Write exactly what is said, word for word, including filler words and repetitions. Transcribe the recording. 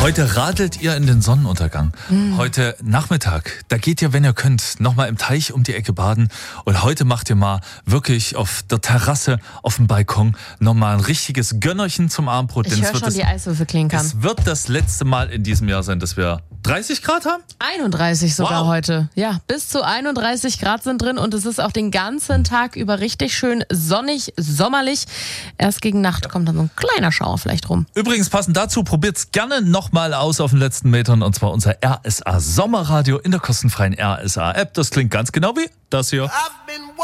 Heute radelt ihr in den Sonnenuntergang. Mm. Heute Nachmittag, da geht ihr, wenn ihr könnt, nochmal im Teich um die Ecke baden. Und heute macht ihr mal wirklich auf der Terrasse, auf dem Balkon, nochmal ein richtiges Gönnerchen zum Abendbrot. Ich höre schon, das, die Eiswürfel klinkern. Es wird das letzte Mal in diesem Jahr sein, dass wir dreißig Grad haben? einunddreißig sogar Wow. heute. Ja, bis zu einunddreißig Grad sind drin und es ist auch den ganzen Tag über richtig schön sonnig, sommerlich. Erst gegen Nacht kommt dann so ein kleiner Schauer vielleicht rum. Übrigens passend dazu, probiert's gerne nochmal aus auf den letzten Metern, und zwar unser R S A Sommerradio in der kostenfreien R S A App. Das klingt ganz genau wie das hier.